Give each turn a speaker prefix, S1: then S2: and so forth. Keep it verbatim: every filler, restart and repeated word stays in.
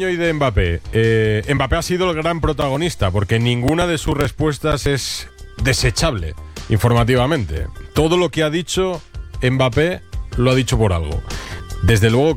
S1: Mourinho y de Mbappé. Eh, Mbappé ha sido el gran protagonista porque ninguna de sus respuestas es desechable informativamente. Todo lo que ha dicho Mbappé lo ha dicho por algo. Desde luego